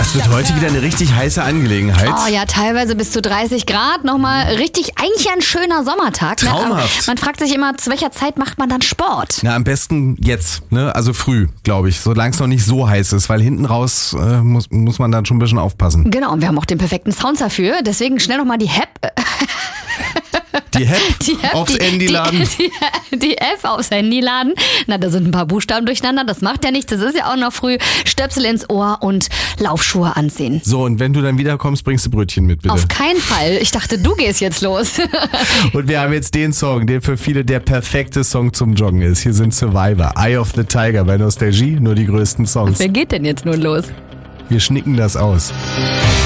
Das wird heute wieder eine richtig heiße Angelegenheit. Oh ja, teilweise bis zu 30 Grad. Nochmal richtig, eigentlich ein schöner Sommertag. Traumhaft. Ne? Man fragt sich immer, zu welcher Zeit macht man dann Sport? Na, am besten jetzt, ne? Also früh, glaube ich, solange es noch nicht so heiß ist, weil hinten raus muss man dann schon ein bisschen aufpassen. Genau, und wir haben auch den perfekten Sound dafür. Deswegen schnell nochmal die Die App aufs Handy laden. Die App aufs Handy laden. Na, da sind ein paar Buchstaben durcheinander. Das macht ja nichts. Das ist ja auch noch früh. Stöpsel ins Ohr und Laufschuhe anziehen. So, und wenn du dann wiederkommst, bringst du Brötchen mit, bitte. Auf keinen Fall. Ich dachte, du gehst jetzt los. Und wir haben jetzt den Song, der für viele der perfekte Song zum Joggen ist. Hier sind Survivor, Eye of the Tiger bei Nostalgie. Nur die größten Songs. Wer geht denn jetzt nun los? Wir schnicken das aus.